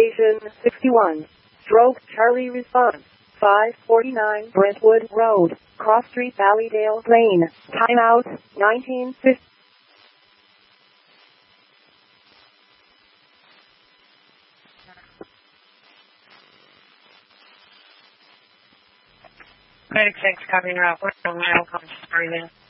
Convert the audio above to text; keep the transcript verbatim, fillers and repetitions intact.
Station sixty-one. Stroke Charlie response. five forty-nine Brentwood Road, Cross Street, Valleydale Lane. Timeout, nineteen fifty. Critics six, copy route. What's the mail comes starting in?